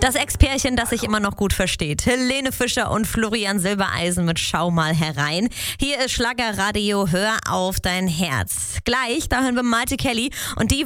Das Ex-Pärchen, das sich immer noch gut versteht. Helene Fischer und Florian Silbereisen mit Schau mal herein. Hier ist Schlagerradio, hör auf dein Herz. Gleich, da hören wir Malte Kelly und die